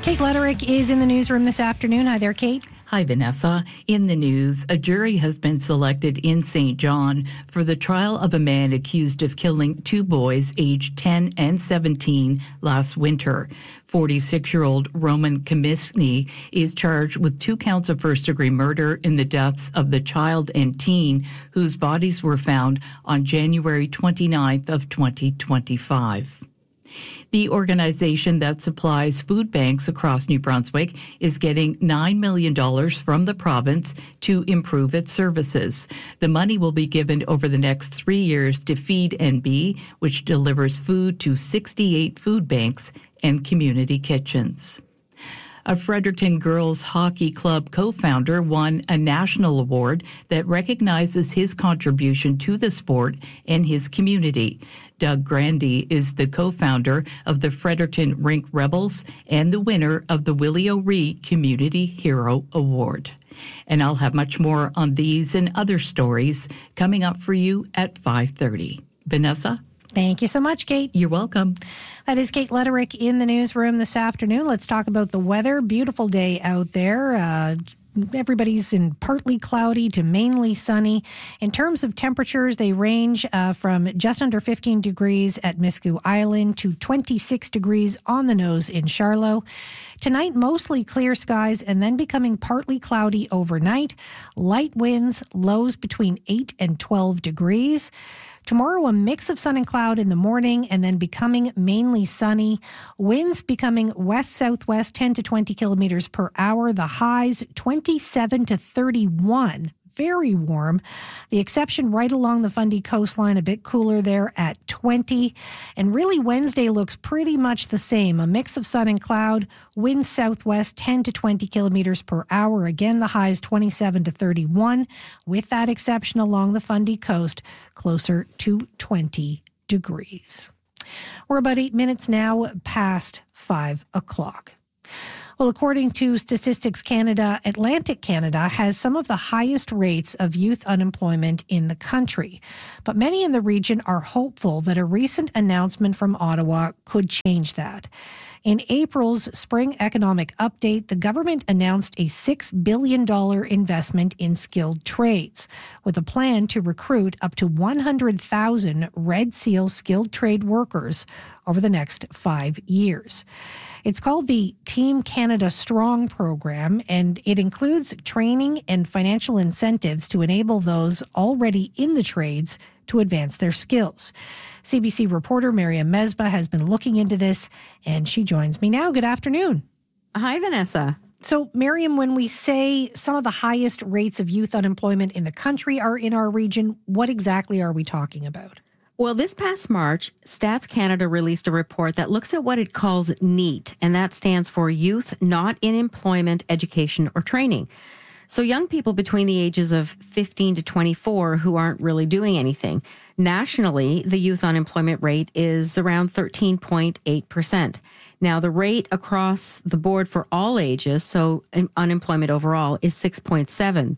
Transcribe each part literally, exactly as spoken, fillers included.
Kate Letterick is in the newsroom this afternoon. Hi there, Kate. Hi, Vanessa. In the news, a jury has been selected in Saint John for the trial of a man accused of killing two boys aged ten and seventeen last winter. forty-six-year-old Roman Comisny is charged with two counts of first-degree murder in the deaths of the child and teen whose bodies were found on January twenty-ninth of twenty twenty-five. The organization that supplies food banks across New Brunswick is getting nine million dollars from the province to improve its services. The money will be given over the next three years to Feed N B, which delivers food to sixty-eight food banks and community kitchens. A Fredericton Girls Hockey Club co-founder won a national award that recognizes his contribution to the sport and his community. Doug Grandy is the co-founder of the Fredericton Rink Rebels and the winner of the Willie O'Ree Community Hero Award. And I'll have much more on these and other stories coming up for you at five thirty. Vanessa? Thank you so much, Kate. You're welcome. That is Kate Letterick in the newsroom this afternoon. Let's talk about the weather. Beautiful day out there. Uh, everybody's in partly cloudy to mainly sunny. In terms of temperatures, they range uh, from just under fifteen degrees at Miscou Island to twenty-six degrees on the nose in Charlotte. Tonight, mostly clear skies and then becoming partly cloudy overnight. Light winds, lows between eight and twelve degrees. Tomorrow, a mix of sun and cloud in the morning and then becoming mainly sunny. Winds becoming west-southwest ten to twenty kilometers per hour. The highs twenty-seven to thirty-one. Very warm. The exception right along the Fundy coastline, a bit cooler there at twenty. And really Wednesday looks pretty much the same. A mix of sun and cloud, wind southwest ten to twenty kilometers per hour. Again, the highs twenty-seven to thirty-one. With that exception along the Fundy coast, closer to twenty degrees. We're about eight minutes now past five o'clock. Well, according to Statistics Canada, Atlantic Canada has some of the highest rates of youth unemployment in the country. But many in the region are hopeful that a recent announcement from Ottawa could change that. In April's Spring Economic Update, the government announced a six billion dollars investment in skilled trades, with a plan to recruit up to one hundred thousand Red Seal skilled trade workers over the next five years. It's called the Team Canada Strong program, and it includes training and financial incentives to enable those already in the trades to advance their skills. C B C reporter Miriam Mesbah has been looking into this, and she joins me now. Good afternoon. Hi, Vanessa. So, Miriam, when we say some of the highest rates of youth unemployment in the country are in our region, what exactly are we talking about? Well, this past March, Stats Canada released a report that looks at what it calls NEET, and that stands for Youth Not in Employment, Education, or Training. So young people between the ages of fifteen to twenty-four who aren't really doing anything. Nationally, the youth unemployment rate is around thirteen point eight percent. Now, the rate across the board for all ages, so unemployment overall, is six point seven.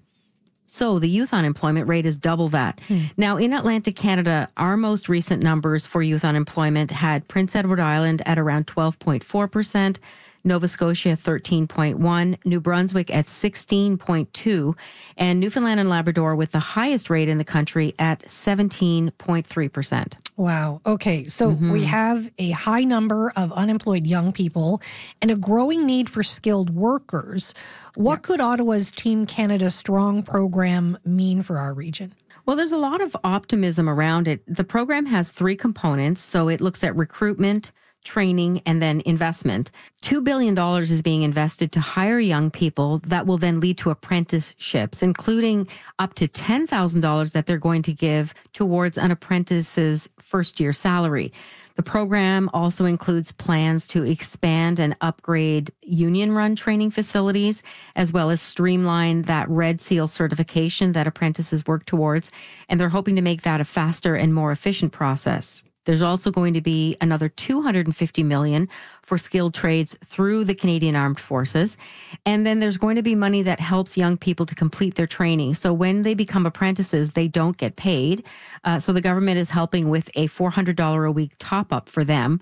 So the youth unemployment rate is double that. Hmm. Now, in Atlantic Canada, our most recent numbers for youth unemployment had Prince Edward Island at around twelve point four percent, Nova Scotia at thirteen point one, New Brunswick at sixteen point two, and Newfoundland and Labrador with the highest rate in the country at seventeen point three percent. Wow. Okay. So mm-hmm. we have a high number of unemployed young people and a growing need for skilled workers. What yeah. could Ottawa's Team Canada Strong program mean for our region? Well, there's a lot of optimism around it. The program has three components. So it looks at recruitment, training, and then investment. two billion dollars is being invested to hire young people that will then lead to apprenticeships, including up to ten thousand dollars that they're going to give towards an apprentice's first year salary. The program also includes plans to expand and upgrade union-run training facilities, as well as streamline that Red Seal certification that apprentices work towards. And they're hoping to make that a faster and more efficient process. There's also going to be another two hundred fifty million dollars for skilled trades through the Canadian Armed Forces. And then there's going to be money that helps young people to complete their training. So when they become apprentices, they don't get paid. Uh, so the government is helping with a four hundred dollars a week top up for them.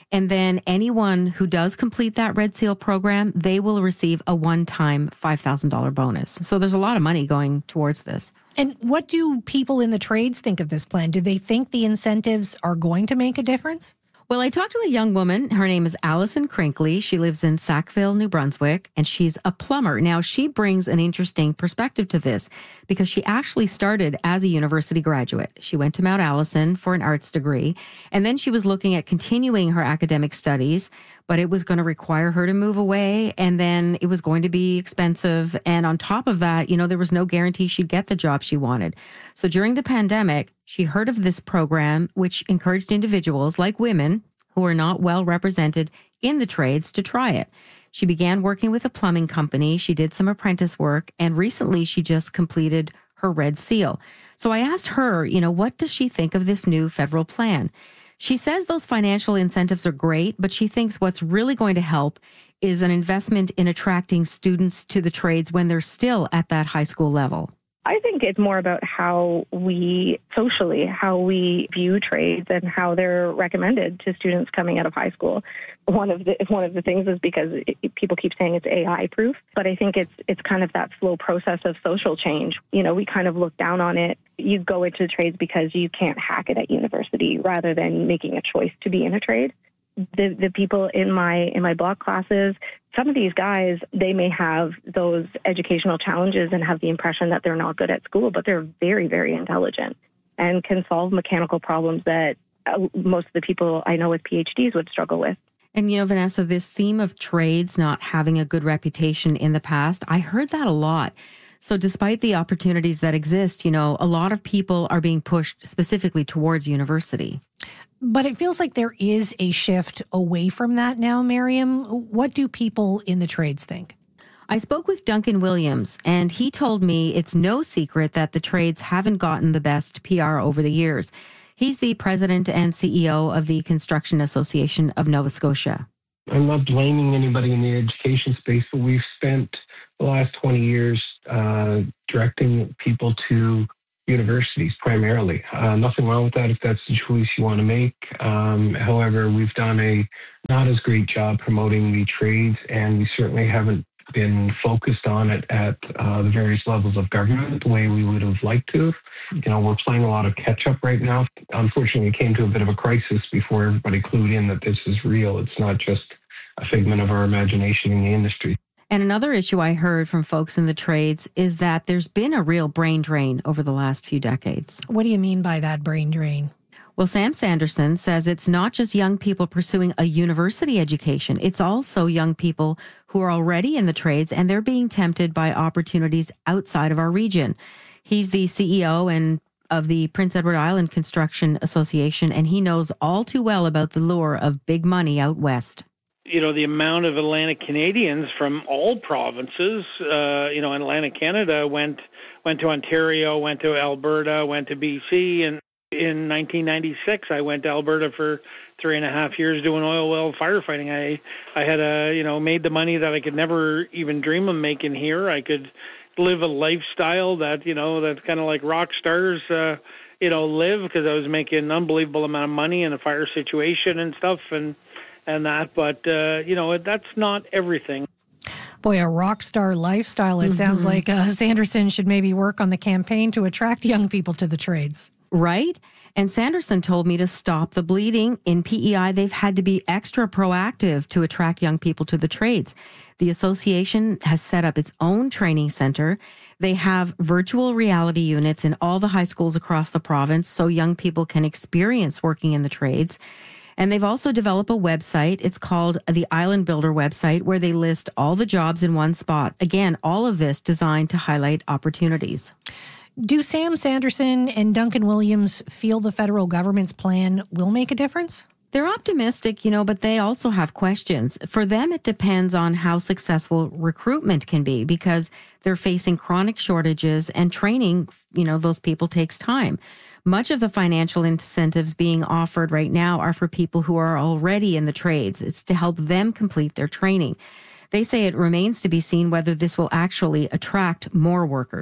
And then anyone who does complete that Red Seal program, they will receive a one-time five thousand dollars bonus. So there's a lot of money going towards this. And what do people in the trades think of this plan? Do they think the incentives are going to make a difference? Well, I talked to a young woman. Her name is Allison Crinkley. She lives in Sackville, New Brunswick, and she's a plumber. Now, she brings an interesting perspective to this because she actually started as a university graduate. She went to Mount Allison for an arts degree, and then she was looking at continuing her academic studies, but it was going to require her to move away, and then it was going to be expensive. And on top of that, you know, there was no guarantee she'd get the job she wanted. So during the pandemic, she heard of this program, which encouraged individuals like women who are not well represented in the trades to try it. She began working with a plumbing company. She did some apprentice work, and recently she just completed her Red Seal. So I asked her, you know, what does she think of this new federal plan? She says those financial incentives are great, but she thinks what's really going to help is an investment in attracting students to the trades when they're still at that high school level. I think it's more about how we socially, how we view trades and how they're recommended to students coming out of high school. One of the one of the things is because it, people keep saying it's A I proof, but I think it's it's kind of that slow process of social change. You know, we kind of look down on it. You go into trades because you can't hack it at university rather than making a choice to be in a trade. The the people in my in my block classes, some of these guys, they may have those educational challenges and have the impression that they're not good at school, but they're very, very intelligent and can solve mechanical problems that most of the people I know with P H Ds would struggle with. And, you know, Vanessa, this theme of trades not having a good reputation in the past, I heard that a lot. So despite the opportunities that exist, you know, a lot of people are being pushed specifically towards university. But it feels like there is a shift away from that now, Miriam. What do people in the trades think? I spoke with Duncan Williams, and he told me it's no secret that the trades haven't gotten the best P R over the years. He's the president and C E O of the Construction Association of Nova Scotia. I'm not blaming anybody in the education space, but we've spent the last twenty years uh, directing people to universities primarily. Uh, nothing wrong with that if that's the choice you want to make. Um, however, we've done a not as great job promoting the trades, and we certainly haven't been focused on it at uh, the various levels of government the way we would have liked to. You know, we're playing a lot of catch up right now. Unfortunately, it came to a bit of a crisis before everybody clued in that this is real. It's not just a figment of our imagination in the industry. And another issue I heard from folks in the trades is that there's been a real brain drain over the last few decades. What do you mean by that brain drain? Well, Sam Sanderson says it's not just young people pursuing a university education. It's also young people who are already in the trades and they're being tempted by opportunities outside of our region. He's the C E O and of the Prince Edward Island Construction Association, and he knows all too well about the lure of big money out west. You know, the amount of Atlantic Canadians from all provinces, uh, you know, in Atlantic Canada went went to Ontario, went to Alberta, went to B C. And in nineteen ninety-six, I went to Alberta for three and a half years doing oil well firefighting. I, I had, a, you know, made the money that I could never even dream of making here. I could live a lifestyle that, you know, that's kind of like rock stars, uh, you know, live, because I was making an unbelievable amount of money in a fire situation and stuff. And and that, but, uh, you know, that's not everything. Boy, a rock star lifestyle. It mm-hmm. sounds like uh, Sanderson should maybe work on the campaign to attract young people to the trades. Right? And Sanderson told me to stop the bleeding. In P E I, they've had to be extra proactive to attract young people to the trades. The association has set up its own training center. They have virtual reality units in all the high schools across the province so young people can experience working in the trades. And they've also developed a website. It's called the Island Builder website, where they list all the jobs in one spot. Again, all of this designed to highlight opportunities. Do Sam Sanderson and Duncan Williams feel the federal government's plan will make a difference? They're optimistic, you know, but they also have questions. For them, it depends on how successful recruitment can be because they're facing chronic shortages and training, you know, those people takes time. Much of the financial incentives being offered right now are for people who are already in the trades. It's to help them complete their training. They say it remains to be seen whether this will actually attract more workers.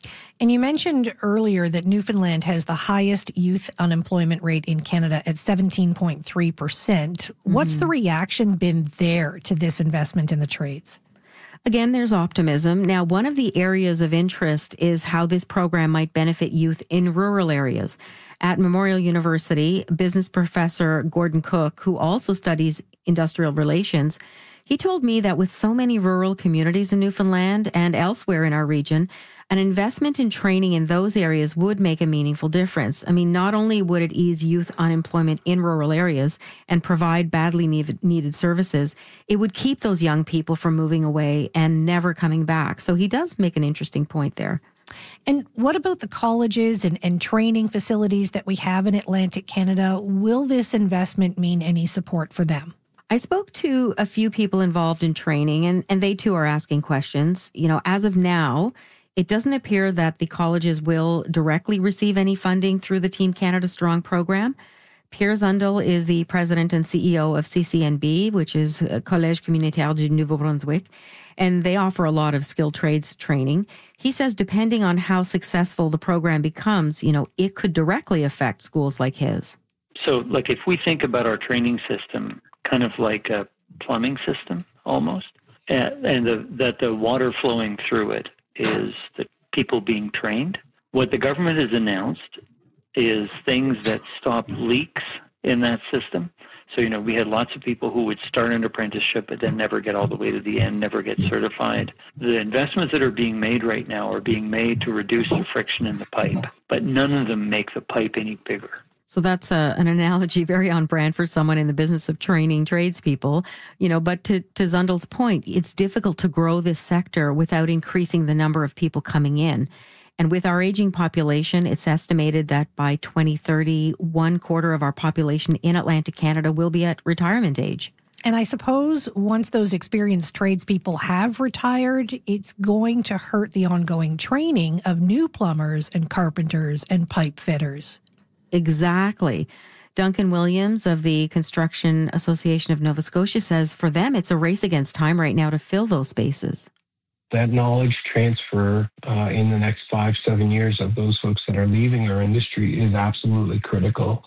And you mentioned earlier that Newfoundland has the highest youth unemployment rate in Canada at seventeen point three percent. Mm-hmm. What's the reaction been there to this investment in the trades? Again, there's optimism. Now, one of the areas of interest is how this program might benefit youth in rural areas. At Memorial University, business professor Gordon Cook, who also studies industrial relations, he told me that with so many rural communities in Newfoundland and elsewhere in our region, an investment in training in those areas would make a meaningful difference. I mean, not only would it ease youth unemployment in rural areas and provide badly needed services, it would keep those young people from moving away and never coming back. So he does make an interesting point there. And what about the colleges and, and training facilities that we have in Atlantic Canada? Will this investment mean any support for them? I spoke to a few people involved in training, and, and they too are asking questions. You know, as of now, it doesn't appear that the colleges will directly receive any funding through the Team Canada Strong program. Pierre Zundel is the president and C E O of C C N B, which is Collège Communautaire du Nouveau-Brunswick, and they offer a lot of skilled trades training. He says depending on how successful the program becomes, you know, it could directly affect schools like his. So, like, if we think about our training system, kind of like a plumbing system almost, and, and the, that the water flowing through it is the people being trained. What the government has announced is things that stop leaks in that system. So, you know, we had lots of people who would start an apprenticeship but then never get all the way to the end, never get certified. The investments that are being made right now are being made to reduce the friction in the pipe, but none of them make the pipe any bigger. So that's a, an analogy very on brand for someone in the business of training tradespeople. You know, but to, to Zundel's point, it's difficult to grow this sector without increasing the number of people coming in. And with our aging population, it's estimated that by twenty thirty, one quarter of our population in Atlantic Canada will be at retirement age. And I suppose once those experienced tradespeople have retired, it's going to hurt the ongoing training of new plumbers and carpenters and pipe fitters. Exactly. Duncan Williams of the Construction Association of Nova Scotia says for them, it's a race against time right now to fill those spaces. That knowledge transfer uh, in the next five, seven years of those folks that are leaving our industry is absolutely critical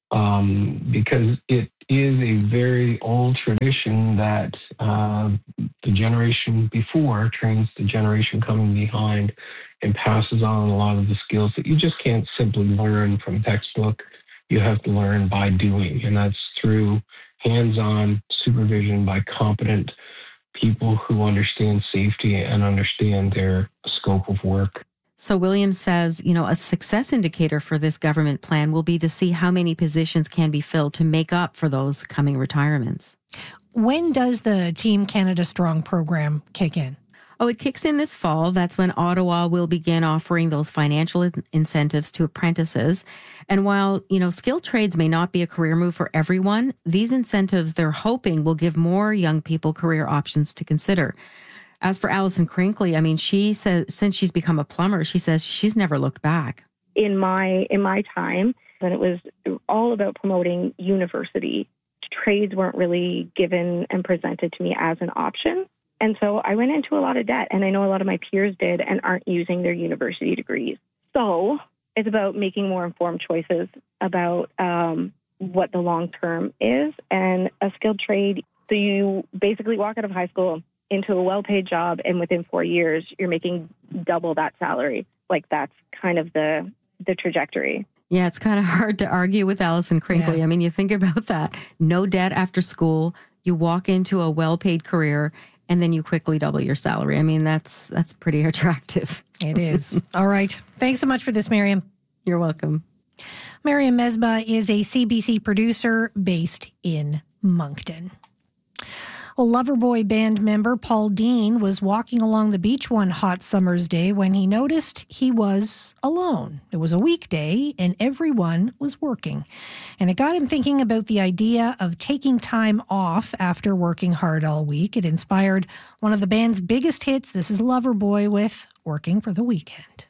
um, because it is a very old tradition that uh, the generation before trains the generation coming behind and passes on a lot of the skills that you just can't simply learn from textbook. You have to learn by doing, and that's through hands-on supervision by competent people who understand safety and understand their scope of work. So Williams says, you know, a success indicator for this government plan will be to see how many positions can be filled to make up for those coming retirements. When does the Team Canada Strong program kick in? Oh, it kicks in this fall. That's when Ottawa will begin offering those financial in- incentives to apprentices. And while, you know, skilled trades may not be a career move for everyone, these incentives they're hoping will give more young people career options to consider. As for Alison Crinkley, I mean, she says since she's become a plumber, she says she's never looked back. In my in my time, when it was all about promoting university, trades weren't really given and presented to me as an option. And so I went into a lot of debt, and I know a lot of my peers did and aren't using their university degrees. So it's about making more informed choices about um, what the long term is and a skilled trade. So you basically walk out of high school into a well-paid job, and within four years, you're making double that salary. Like that's kind of the the trajectory. Yeah, it's kind of hard to argue with Alison Crinkley. Yeah. I mean, you think about that. No debt after school. You walk into a well-paid career, and then you quickly double your salary. I mean, that's that's pretty attractive. It is. All right. Thanks so much for this, Miriam. You're welcome. Miriam Mesbah is a C B C producer based in Moncton. Well, Loverboy band member Paul Dean was walking along the beach one hot summer's day when he noticed he was alone. It was a weekday and everyone was working. And it got him thinking about the idea of taking time off after working hard all week. It inspired one of the band's biggest hits. This is Loverboy with Working for the Weekend.